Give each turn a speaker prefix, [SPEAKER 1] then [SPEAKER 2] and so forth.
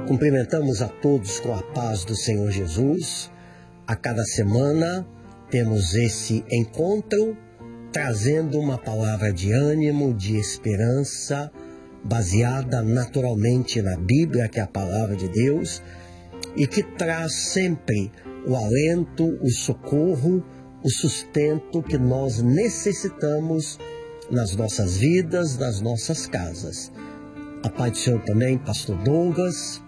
[SPEAKER 1] Cumprimentamos a todos com a paz do Senhor Jesus. A cada semana temos esse encontro trazendo uma palavra de ânimo, de esperança, baseada naturalmente na Bíblia, que é a palavra de Deus, e que traz sempre o alento, o socorro, o sustento que nós necessitamos nas nossas vidas, nas nossas casas. A paz do Senhor também, Pastor Douglas,